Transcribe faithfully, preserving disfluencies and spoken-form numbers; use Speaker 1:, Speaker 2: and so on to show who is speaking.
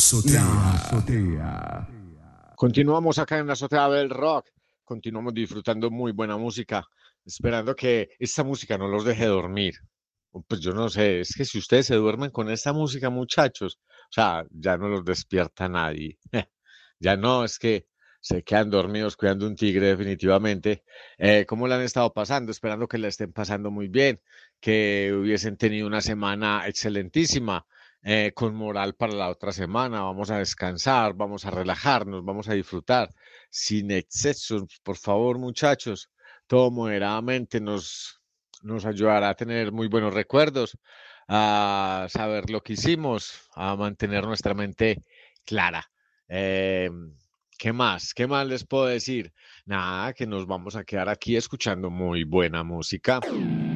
Speaker 1: azotea. La azotea.
Speaker 2: Continuamos acá en la azotea del rock. Continuamos disfrutando muy buena música, esperando que esta música no los deje dormir. Pues yo no sé, es que si ustedes se duermen con esta música, muchachos, o sea, ya no los despierta nadie. Ya no, es que se quedan dormidos cuidando un tigre definitivamente. Eh, ¿cómo le han estado pasando? Esperando que le estén pasando muy bien, que hubiesen tenido una semana excelentísima, eh, con moral para la otra semana. Vamos a descansar, vamos a relajarnos, vamos a disfrutar sin excesos, por favor, muchachos. Todo moderadamente nos, nos ayudará a tener muy buenos recuerdos, a saber lo que hicimos, a mantener nuestra mente clara. Eh, ¿Qué más? ¿Qué más les puedo decir? Nada, que nos vamos a quedar aquí escuchando muy buena música.